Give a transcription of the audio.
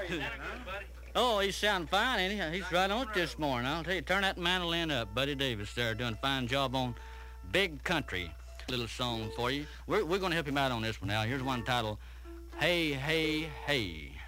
Oh, he's sounding fine, ain't he? He's right on it this morning. I'll tell you, turn that mandolin up. Buddy Davis there doing a fine job on Big Country. Little song for you. We're going to help him out on this one now. Here's one titled, Hey, Hey, Hey.